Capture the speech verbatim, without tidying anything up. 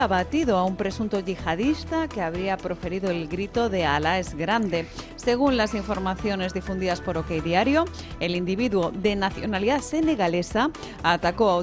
abatido a un presunto yihadista que habría proferido el grito de Alá es grande. Según las informaciones difundidas por OK Diario, el individuo de nacionalidad senegalesa atacó a